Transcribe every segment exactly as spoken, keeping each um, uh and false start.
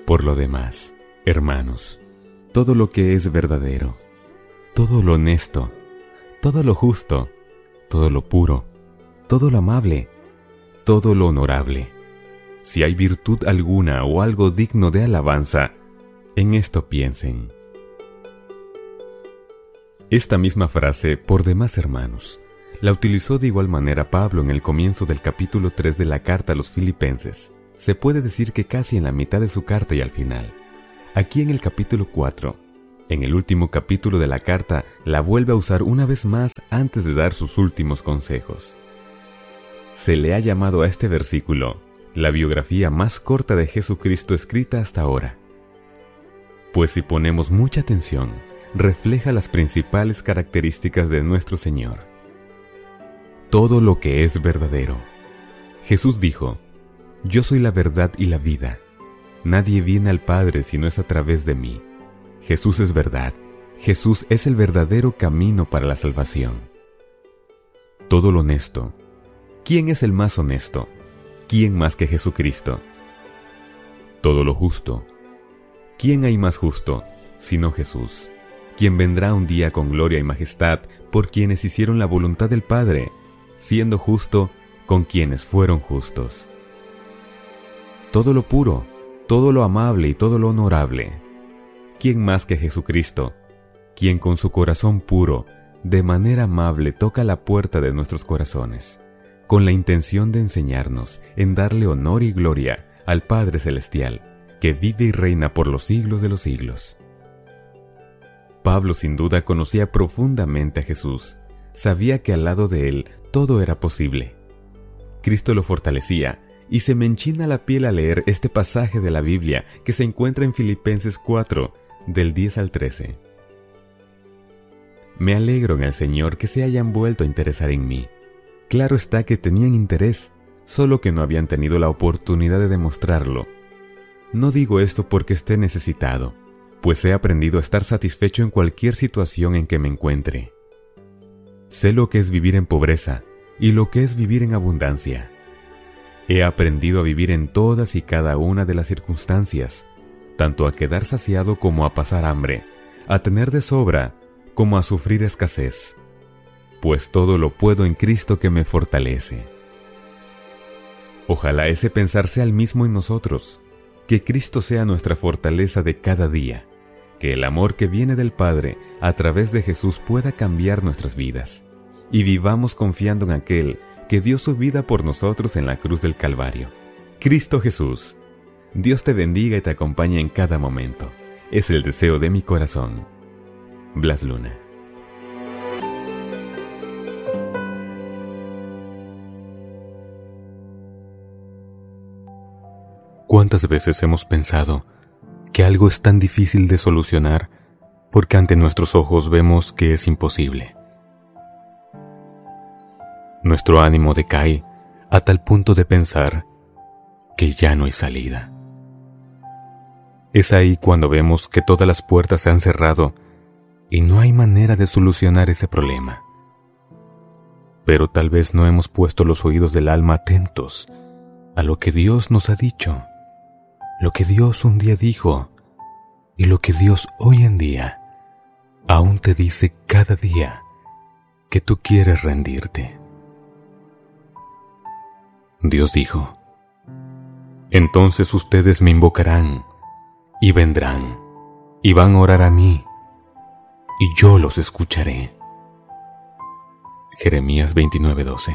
Por lo demás, hermanos, todo lo que es verdadero, todo lo honesto, todo lo justo, todo lo puro, todo lo amable, todo lo honorable, si hay virtud alguna o algo digno de alabanza, en esto piensen. Esta misma frase, por demás hermanos, la utilizó de igual manera Pablo en el comienzo del capítulo tres de la carta a los Filipenses. Se puede decir que casi en la mitad de su carta y al final. Aquí en el capítulo cuatro, en el último capítulo de la carta, la vuelve a usar una vez más antes de dar sus últimos consejos. Se le ha llamado a este versículo la biografía más corta de Jesucristo escrita hasta ahora. Pues si ponemos mucha atención, refleja las principales características de nuestro Señor. Todo lo que es verdadero. Jesús dijo: Yo soy la verdad y la vida. Nadie viene al Padre si no es a través de mí. Jesús es verdad. Jesús es el verdadero camino para la salvación. Todo lo honesto. ¿Quién es el más honesto? ¿Quién más que Jesucristo? Todo lo justo. ¿Quién hay más justo sino Jesús, quien vendrá un día con gloria y majestad por quienes hicieron la voluntad del Padre, siendo justo con quienes fueron justos? Todo lo puro, todo lo amable y todo lo honorable. ¿Quién más que Jesucristo, quien con su corazón puro, de manera amable toca la puerta de nuestros corazones, con la intención de enseñarnos en darle honor y gloria al Padre Celestial, que vive y reina por los siglos de los siglos? Pablo sin duda conocía profundamente a Jesús, sabía que al lado de él todo era posible. Cristo lo fortalecía, y se me enchina la piel al leer este pasaje de la Biblia que se encuentra en Filipenses cuatro, del diez al trece. Me alegro en el Señor que se hayan vuelto a interesar en mí. Claro está que tenían interés, solo que no habían tenido la oportunidad de demostrarlo. No digo esto porque esté necesitado, pues he aprendido a estar satisfecho en cualquier situación en que me encuentre. Sé lo que es vivir en pobreza y lo que es vivir en abundancia. He aprendido a vivir en todas y cada una de las circunstancias, tanto a quedar saciado como a pasar hambre, a tener de sobra como a sufrir escasez, pues todo lo puedo en Cristo que me fortalece. Ojalá ese pensar sea el mismo en nosotros, que Cristo sea nuestra fortaleza de cada día, que el amor que viene del Padre a través de Jesús pueda cambiar nuestras vidas, y vivamos confiando en aquel que dio su vida por nosotros en la cruz del Calvario. Cristo Jesús. Dios te bendiga y te acompañe en cada momento. Es el deseo de mi corazón. Blas Luna. ¿Cuántas veces hemos pensado que algo es tan difícil de solucionar porque ante nuestros ojos vemos que es imposible? Nuestro ánimo decae a tal punto de pensar que ya no hay salida. Es ahí cuando vemos que todas las puertas se han cerrado y no hay manera de solucionar ese problema. Pero tal vez no hemos puesto los oídos del alma atentos a lo que Dios nos ha dicho, lo que Dios un día dijo y lo que Dios hoy en día aún te dice cada día que tú quieres rendirte. Dios dijo: entonces ustedes me invocarán y vendrán y van a orar a mí y yo los escucharé. Jeremías veintinueve doce.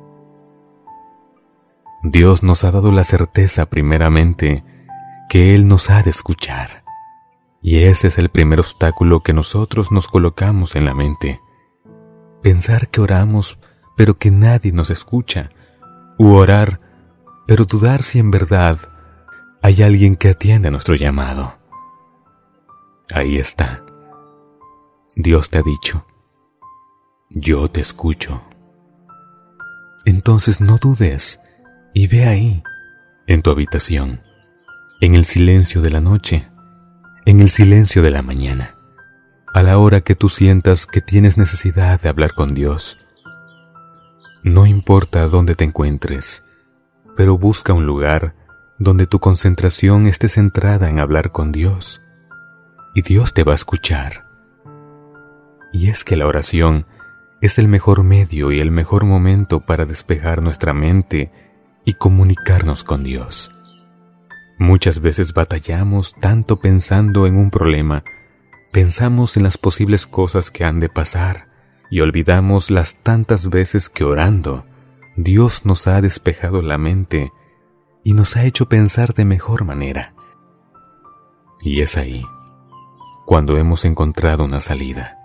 Dios nos ha dado la certeza primeramente que Él nos ha de escuchar, y ese es el primer obstáculo que nosotros nos colocamos en la mente: pensar que oramos pero que nadie nos escucha, u orar pero dudar si en verdad hay alguien que atiende a nuestro llamado. Ahí está. Dios te ha dicho: yo te escucho. Entonces no dudes y ve ahí, en tu habitación, en el silencio de la noche, en el silencio de la mañana, a la hora que tú sientas que tienes necesidad de hablar con Dios. No importa dónde te encuentres, pero busca un lugar donde tu concentración esté centrada en hablar con Dios, y Dios te va a escuchar. Y es que la oración es el mejor medio y el mejor momento para despejar nuestra mente y comunicarnos con Dios. Muchas veces batallamos tanto pensando en un problema, pensamos en las posibles cosas que han de pasar y olvidamos las tantas veces que orando, Dios nos ha despejado la mente y nos ha hecho pensar de mejor manera. Y es ahí cuando hemos encontrado una salida.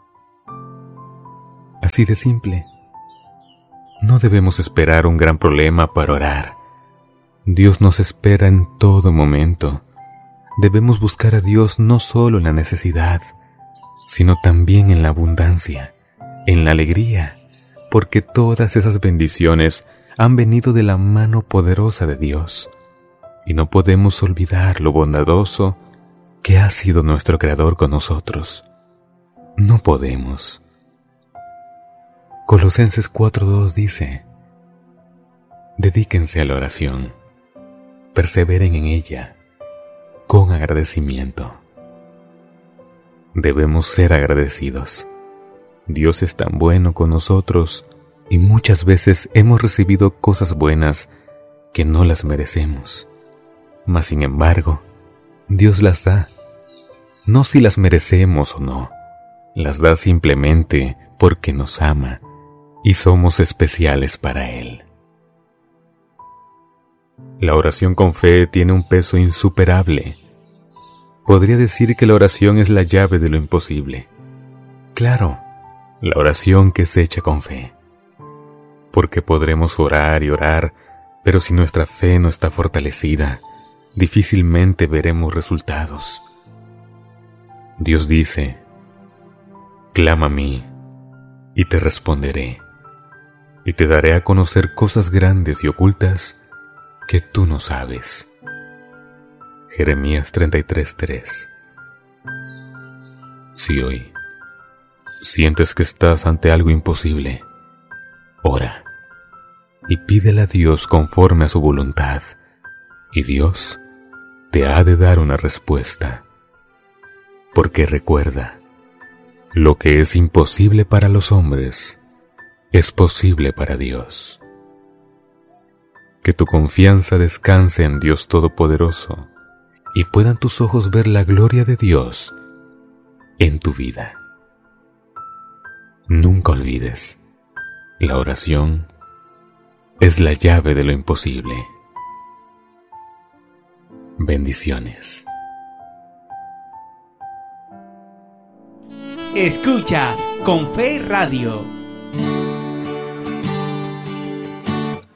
Así de simple. No debemos esperar un gran problema para orar. Dios nos espera en todo momento. Debemos buscar a Dios no solo en la necesidad, sino también en la abundancia, en la alegría, porque todas esas bendiciones han venido de la mano poderosa de Dios, y no podemos olvidar lo bondadoso que ha sido nuestro Creador con nosotros. No podemos. Colosenses cuatro dos dice: dedíquense a la oración, perseveren en ella, con agradecimiento. Debemos ser agradecidos. Dios es tan bueno con nosotros y muchas veces hemos recibido cosas buenas que no las merecemos. Mas sin embargo, Dios las da. No si las merecemos o no, las da simplemente porque nos ama y somos especiales para Él. La oración con fe tiene un peso insuperable. Podría decir que la oración es la llave de lo imposible. Claro, la oración que se echa con fe. Porque podremos orar y orar, pero si nuestra fe no está fortalecida, difícilmente veremos resultados. Dios dice: clama a mí, y te responderé, y te daré a conocer cosas grandes y ocultas que tú no sabes. Jeremías treinta y tres tres. Si hoy sientes que estás ante algo imposible, ora y pídele a Dios conforme a su voluntad, y Dios te ha de dar una respuesta. Porque recuerda, lo que es imposible para los hombres es posible para Dios. Que tu confianza descanse en Dios Todopoderoso y puedan tus ojos ver la gloria de Dios en tu vida. Nunca olvides, la oración es la llave de lo imposible. Bendiciones. Escuchas Con Fe Radio.